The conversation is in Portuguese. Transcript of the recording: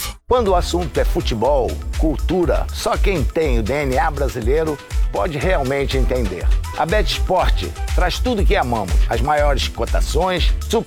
Quando o assunto é futebol, cultura, só quem tem o DNA brasileiro pode realmente entender. A Bet Sport traz tudo o que amamos, as maiores cotações,